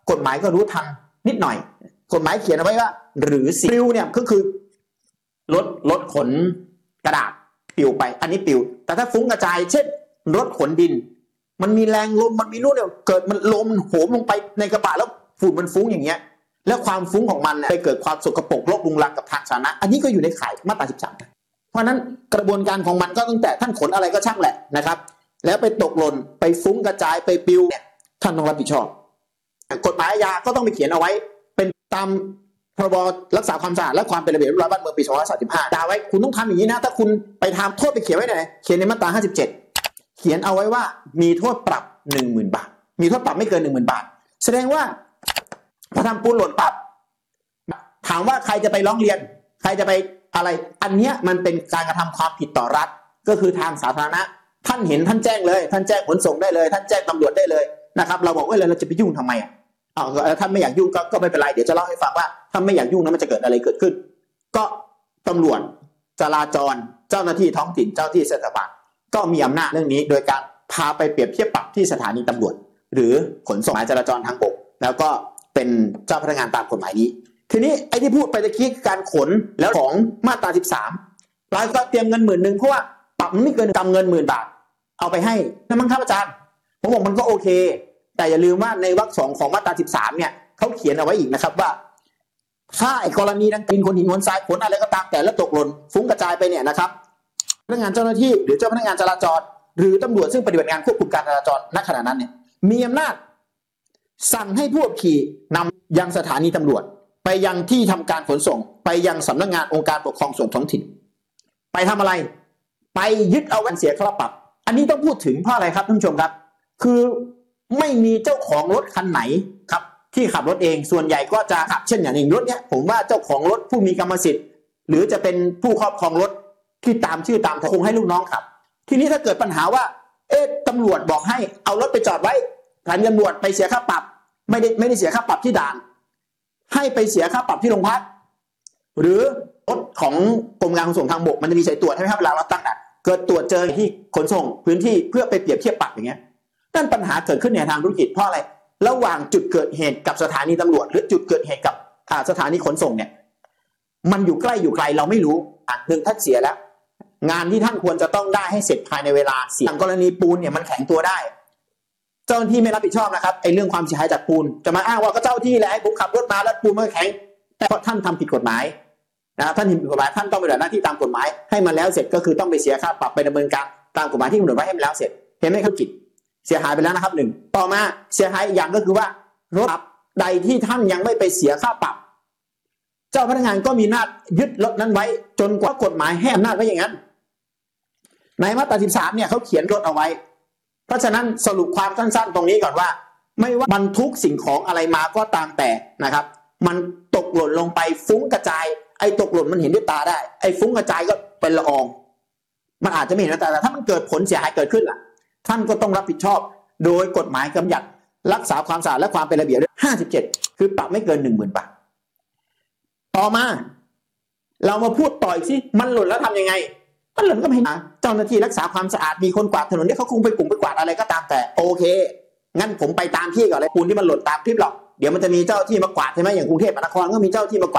กฎหมายก็รู้ทันนิดหน่อยกฎหมายเขียนเอาไว้ว่าหรือปลิวเนี่ยก็คือรถขนกระดาษปลิวไปอันนี้ปลิวแต่ถ้าฟุ้งกระจายเช่นรถขนดินมันมีแรงลมมันมีนู่นเนี่ยเกิดมันลมโหมลงไปในกระบะแล้วฝุ่นมันฟุ้งอย่างเงี้ยแล้วความฟุ้งของมันเนี่ยไปเกิดความสกปรกรกรุงรังกับทางสาธารณะอันนี้ก็อยู่ในข่ายมาตรา13เพราะนั้นกระบวนการของมันก็ตั้งแต่ท่านขนอะไรก็ช่างแหละนะครับแล้วไปตกหล่นไปฟุ้งกระจายไปปลิวเนี่ยท่านต้องรับผิดชอบกฎหมายอาญาก็ต้องไปเขียนเอาไว้เป็นตามพรบรักษาความสะอาดและความเป็นระเบียบเรียบร้อยบ้านเมืองปี2535ด่าไว้คุณต้องทำอย่างนี้นะถ้าคุณไปทำโทษไปเขียนไว้ไหนเขียนในมาตรา57เขียนเอาไว้ว่ามีโทษปรับ 10,000 บาทมีโทษปรับไม่เกิน 10,000 บาทแสดงว่าพอทำปูนหล่นปรับถามว่าใครจะไปร้องเรียนใครจะไปอะไรอันเนี้ยมันเป็นการกระทำความผิดต่อรัฐก็คือทางสาธารณะท่านเห็นท่านแจ้งเลยท่านแจ้งขนส่งได้เลยท่านแจ้งตำรวจได้เลยนะครับเราบอกว่าเราจะไปยุ่งทำไมท่านไม่อยากยุ่งก็ไม่เป็นไรเดี๋ยวจะเล่าให้ฟังว่าถ้าไม่อยากยุ่งนั้นมันจะเกิดอะไรเกิดขึ้นก็ตำรวจจราจรเจ้าหน้าที่ท้องถิ่นเจ้าที่เทศบาลก็มีอำนาจเรื่องนี้โดยการพาไปเปรียบเทียบปรับที่สถานีตำรวจหรือขนส่งจราจรทางบกแล้วก็เป็นเจ้าพนักงานตามกฎหมายนี้ทีนี้ไอ้ที่พูดไปตะกี้การขนแล้วของมาตรา13เราก็เตรียมเงิน10,000เพราะว่าปรับไม่เกินกำเงิน10,000 บาทเอาไปให้นั่นมั้งครับอาจารย์ผมบอกมันก็โอเคแต่อย่าลืมว่าในวรรค 2ของมาตรา13เนี่ยเขาเขียนเอาไว้อีกนะครับว่าถ้าไอ้กรณีดังกลิ่นคนหินคนทรายขนอะไรก็ตามแต่แล้วตกหล่นฟุ้งกระจายไปเนี่ยนะครับพนักงานเจ้าหน้าที่หรือเจ้าพนักงานจราจรหรือตำรวจซึ่งปฏิบัติงานควบคุมการจราจรณขณะนั้นเนี่ยมีอำนาจสั่งให้ผู้ขับขี่นำยังสถานีตำรวจไปยังที่ทำการขนส่งไปยังสำนักงานองค์การปกครองส่วนท้องถิ่นไปทำอะไรไปยึดเอาวันเสียค่าปรับอันนี้ต้องพูดถึงเพราะอะไรครับท่านผู้ชมครับคือไม่มีเจ้าของรถคันไหนครับที่ขับรถเองส่วนใหญ่ก็จะขับเช่นอย่างรถเนี้ยผมว่าเจ้าของรถผู้มีกรรมสิทธิ์หรือจะเป็นผู้ครอบครองรถที่ตามชื่อตามคงให้ลูกน้องขับทีนี้ถ้าเกิดปัญหาว่าตำรวจบอกให้เอารถไปจอดไว้สถานีตำรวจไปเสียค่าปรับไม่ได้เสียค่าปรับที่ด่านให้ไปเสียค่าปรับที่โรงพักหรือรถของกรมการขนส่งทางบกมันจะมีสายตรวจใช่ไหมครับเวลาเราตั้งด่านเกิดตรวจเจอที่ขนส่งพื้นที่เพื่อไปเปรียบเทียบปรับอย่างเงี้ยนั่นปัญหาเกิดขึ้นในทางธุรกิจเพราะอะไรระหว่างจุดเกิดเหตุกับสถานีตำรวจหรือจุดเกิดเหตุกับสถานีขนส่งเนี่ยมันอยู่ใกล้อยู่ไกลเราไม่รู้หนึ่งท่านเสียแล้วงานที่ท่านควรจะต้องได้ให้เสร็จภายในเวลาอย่างกรณีปูนเนี่ยมันแข็งตัวได้เจ้าหน้าที่ไม่รับผิดชอบนะครับไอ้เรื่องความเสียหายจากปูนจะมาอ้างว่าก็เจ้าที่แหละให้ผมขับรถมาแล้วปูนมันแข็งแต่เพราะท่านทำผิดกฎหมายนะท่านทำผิดกฎหมายท่านต้องไปดำเนินหน้าที่ตามกฎหมายให้มันแล้วเสร็จก็คือต้องไปเสียค่าปรับไปดำเนินการตามกฎหมายที่กำหนดไว้ให้มันแล้วเสร็จเห็นไหมครับกิจเสียหายไปแล้วนะครับหนึ่งต่อมาเสียหายอีกอย่างก็คือว่ารถใดที่ท่านยังไม่ไปเสียค่าปรับเจ้าพนักงานก็มีหน้ายึดรถนั้นไว้จนกว่ากฎหมายให้อำนาจไว้อย่างนั้นในมาตรา13เนี่ยเขาเขียนรถเอาไว้เพราะฉะนั้นสรุปความสั้นๆตรงนี้ก่อนว่าไม่ว่าบรรทุกสิ่งของอะไรมาก็ตามแต่นะครับมันตกหล่นลงไปฟุ้งกระจายไอ้ตกหล่นมันเห็นด้วยตาได้ไอ้ฟุ้งกระจายก็เป็นละอองมันอาจจะไม่เห็นด้วยตาแต่ถ้ามันเกิดผลเสียหายเกิดขึ้นล่ะท่านก็ต้องรับผิดชอบโดยกฎหมายกำหนดรักษาความสะอาดและความเป็นระเบียบ57คือปรับไม่เกิน 10,000 บาทต่อมาเรามาพูดต่ออีกสิมันหล่นแล้วทำยังไงมันหล่นก็ไม่นะเจ้าหน้าที่รักษาความสะอาดมีคนกวาดถนนเนี่ยเขาคงไปกวาดอะไรก็ตามแต่โอเคงั้นผมไปตามที่ก่อนเลยปูนที่มันหล่นตามคลิปหรอกเดี๋ยวมันจะมีเจ้าที่มากวาดใช่ไหมอย่างกรุงเทพมหานครก็มีเจ้าที่มากวาด